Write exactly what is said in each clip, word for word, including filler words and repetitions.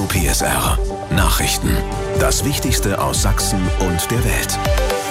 P S R. Nachrichten. Das Wichtigste aus Sachsen und der Welt.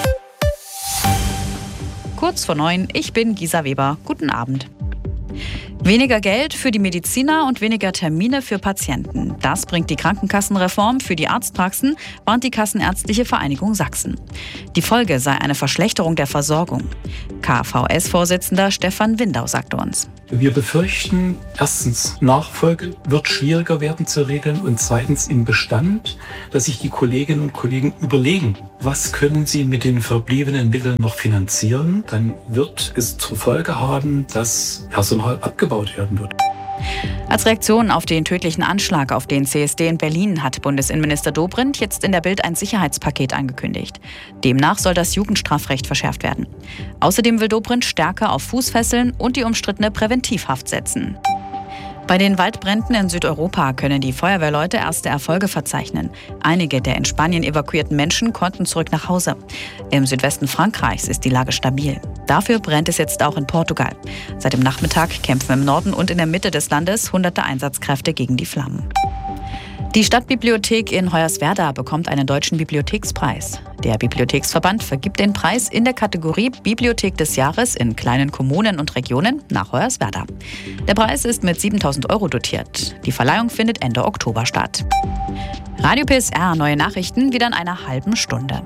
Kurz vor neun, ich bin Gisa Weber. Guten Abend. Weniger Geld für die Mediziner und weniger Termine für Patienten. Das bringt die Krankenkassenreform für die Arztpraxen, warnt die Kassenärztliche Vereinigung Sachsen. Die Folge sei eine Verschlechterung der Versorgung. K V S-Vorsitzender Stefan Windau sagte uns: Wir befürchten, erstens, Nachfolge wird schwieriger werden zu regeln und zweitens im Bestand, dass sich die Kolleginnen und Kollegen überlegen, was können sie mit den verbliebenen Mitteln noch finanzieren. Dann wird es zur Folge haben, dass Personal abgebaut werden wird. Als Reaktion auf den tödlichen Anschlag auf den C S D in Berlin hat Bundesinnenminister Dobrindt jetzt in der Bild ein Sicherheitspaket angekündigt. Demnach soll das Jugendstrafrecht verschärft werden. Außerdem will Dobrindt stärker auf Fußfesseln und die umstrittene Präventivhaft setzen. Bei den Waldbränden in Südeuropa können die Feuerwehrleute erste Erfolge verzeichnen. Einige der in Spanien evakuierten Menschen konnten zurück nach Hause. Im Südwesten Frankreichs ist die Lage stabil. Dafür brennt es jetzt auch in Portugal. Seit dem Nachmittag kämpfen im Norden und in der Mitte des Landes hunderte Einsatzkräfte gegen die Flammen. Die Stadtbibliothek in Hoyerswerda bekommt einen deutschen Bibliothekspreis. Der Bibliotheksverband vergibt den Preis in der Kategorie Bibliothek des Jahres in kleinen Kommunen und Regionen nach Hoyerswerda. Der Preis ist mit siebentausend Euro dotiert. Die Verleihung findet Ende Oktober statt. Radio P S R, neue Nachrichten wieder in einer halben Stunde.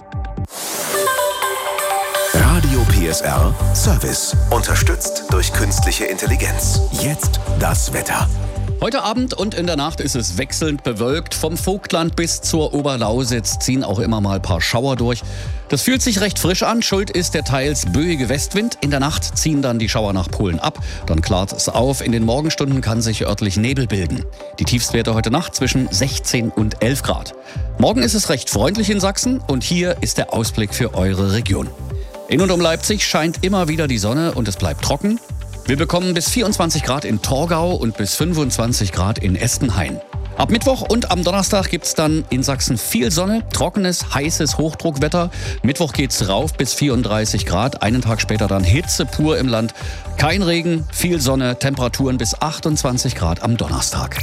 Radio P S R Service. Unterstützt durch künstliche Intelligenz. Jetzt das Wetter. Heute Abend und in der Nacht ist es wechselnd bewölkt. Vom Vogtland bis zur Oberlausitz ziehen auch immer mal ein paar Schauer durch. Das fühlt sich recht frisch an. Schuld ist der teils böige Westwind. In der Nacht ziehen dann die Schauer nach Polen ab. Dann klart es auf. In den Morgenstunden kann sich örtlich Nebel bilden. Die Tiefstwerte heute Nacht zwischen sechzehn und elf Grad. Morgen ist es recht freundlich in Sachsen und hier ist der Ausblick für eure Region. In und um Leipzig scheint immer wieder die Sonne und es bleibt trocken. Wir bekommen bis vierundzwanzig Grad in Torgau und bis fünfundzwanzig Grad in Estenhain. Ab Mittwoch und am Donnerstag gibt's dann in Sachsen viel Sonne, trockenes, heißes Hochdruckwetter. Mittwoch geht's rauf bis vierunddreißig Grad, einen Tag später dann Hitze pur im Land. Kein Regen, viel Sonne, Temperaturen bis achtundzwanzig Grad am Donnerstag.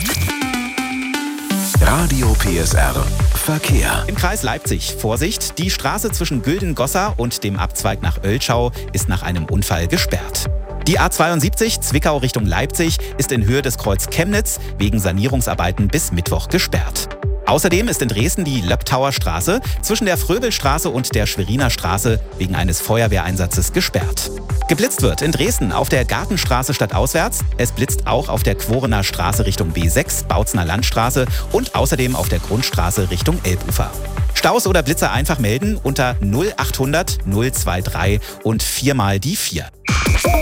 Radio P S R Verkehr. Im Kreis Leipzig, Vorsicht, die Straße zwischen Güldengossa und dem Abzweig nach Oelschau ist nach einem Unfall gesperrt. Die A zweiundsiebzig Zwickau Richtung Leipzig ist in Höhe des Kreuz Chemnitz wegen Sanierungsarbeiten bis Mittwoch gesperrt. Außerdem ist in Dresden die Löbtauer Straße zwischen der Fröbelstraße und der Schweriner Straße wegen eines Feuerwehreinsatzes gesperrt. Geblitzt wird in Dresden auf der Gartenstraße stadtauswärts. Es blitzt auch auf der Quorener Straße Richtung B sechs, Bautzner Landstraße und außerdem auf der Grundstraße Richtung Elbufer. Staus oder Blitzer einfach melden unter null achthundert null drei drei und viermal die vier.